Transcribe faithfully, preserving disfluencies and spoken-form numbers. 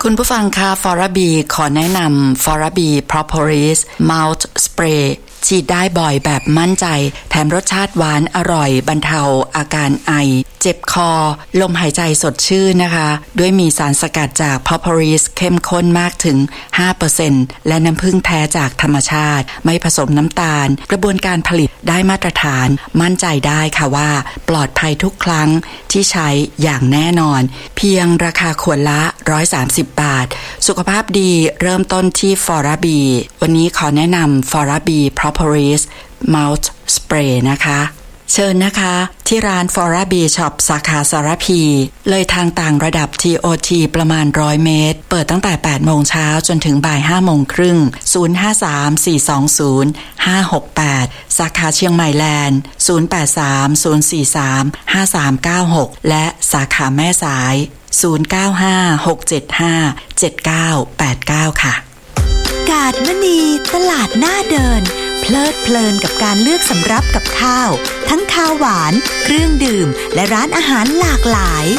คุณผู้ฟังคะฟอราบีขอแนะนำฟอราบี Propolis Mouth Spray ฉีดได้บ่อยแบบมั่นใจแถมรสชาติหวานอร่อยบรรเทาอาการไอเจ็บคอลมหายใจสดชื่นนะคะด้วยมีสารสกัดจาก Propolis เข้มข้นมากถึง ห้าเปอร์เซ็นต์ และน้ำผึ้งแท้จากธรรมชาติไม่ผสมน้ำตาลกระบวนการผลิตได้มาตรฐานมั่นใจได้ค่ะว่าปลอดภัยทุกครั้งที่ใช้อย่างแน่นอนเพียงราคาขวดละหนึ่งร้อยสามสิบบาทสุขภาพดีเริ่มต้นที่ฟอราบีวันนี้ขอแนะนำฟอราบี Propolis Mouth Spray นะคะเชิญนะคะที่ร้าน Forabi Shop สาขาสารพีเลยทางต่างระดับ ที โอ ที ประมาณหนึ่งร้อยเมตรเปิดตั้งแต่ แปดโมงเช้าจนถึงบ่าย ห้าโมงครึ่ง ศูนย์ ห้า สาม สี่ สอง ศูนย์ ห้า หก แปด สาขาเชียงใหม่แลนด์ ศูนย์ แปด สาม ศูนย์ สี่ สาม ห้า สาม เก้า หก และสาขาแม่สาย ศูนย์ เก้า ห้า หก เจ็ด ห้า เจ็ด เก้า แปด เก้า ค่ะกาดมณีตลาดหน้าเดินเพลิดเพลินกับการเลือกสำรับกับข้าวทั้งข้าวหวานเครื่องดื่มและร้านอาหารหลากหลาย